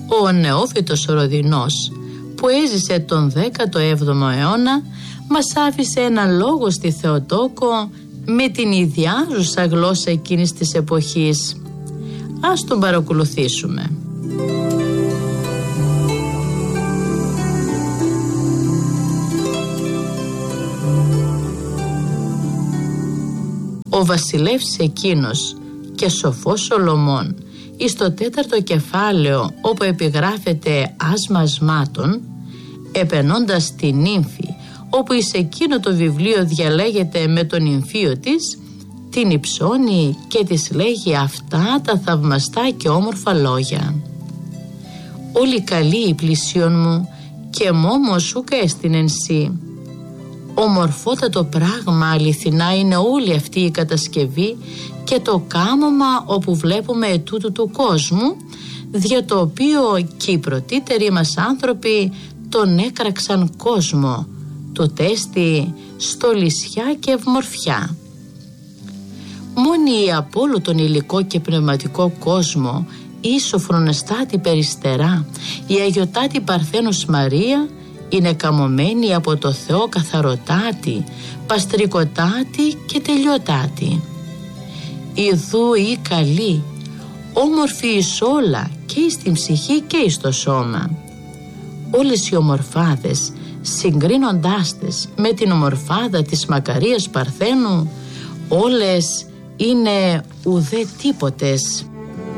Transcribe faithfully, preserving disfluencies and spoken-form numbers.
Ο νεόφυτος Ροδινός, που έζησε τον δέκατο έβδομο αιώνα, μας άφησε ένα λόγο στη Θεοτόκο με την ιδιάζουσα γλώσσα εκείνης της εποχής. Ας τον παρακολουθήσουμε. Ο βασιλεύς εκείνος και σοφός Σολομών, εις το τέταρτο κεφάλαιο όπου επιγράφεται άσμα ασμάτων, επενώντας την νύμφη, όπου εις εκείνο το βιβλίο διαλέγεται με τον νυμφίο της, την υψώνει και της λέγει αυτά τα θαυμαστά και όμορφα λόγια. «Όλοι καλοί πλησίον μου και μόμος σου καίστην εν σύ. Ομορφότατο πράγμα αληθινά είναι όλη αυτή η κατασκευή και το κάμωμα όπου βλέπουμε ετούτου του κόσμου, δια το οποίο και οι πρωτύτεροι μας άνθρωποι τον έκραξαν κόσμο, του τέστη στολισιά και ευμορφιά. Μόνοι από όλο τον υλικό και πνευματικό κόσμο, η σοφρονεστάτη Περιστερά, η Αγιωτάτη Παρθένος Μαρία, είναι καμωμένη από το Θεό καθαροτάτη, παστρικοτάτη και τελειοτάτη. Ιδού ή καλή, όμορφη εις όλα και εις την ψυχή και εις το σώμα. Όλες οι ομορφάδες, συγκρίνοντάς τες με την ομορφάδα της Μακαρίας Παρθένου, όλες είναι ουδέ τίποτες.